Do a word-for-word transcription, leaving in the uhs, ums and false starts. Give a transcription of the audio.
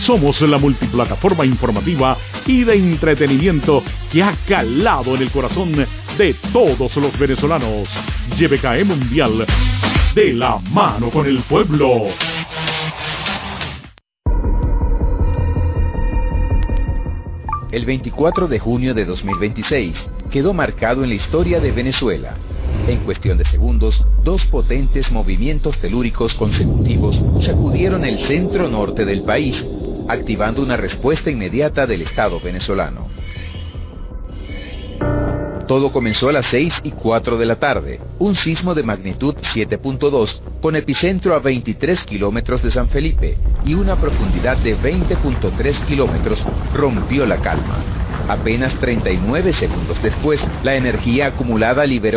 Somos la multiplataforma informativa y de entretenimiento que ha calado en el corazón de todos los venezolanos. Y B K E Mundial, de la mano con el pueblo. El veinticuatro de junio de dos mil veintiséis quedó marcado en la historia de Venezuela. En cuestión de segundos, dos potentes movimientos telúricos consecutivos sacudieron el centro norte del país, activando una respuesta inmediata del Estado venezolano. Todo comenzó a las seis y cuatro de la tarde. Un sismo de magnitud siete punto dos, con epicentro a veintitrés kilómetros de San Felipe y una profundidad de veinte punto tres kilómetros, rompió la calma. Apenas treinta y nueve segundos después, la energía acumulada liberó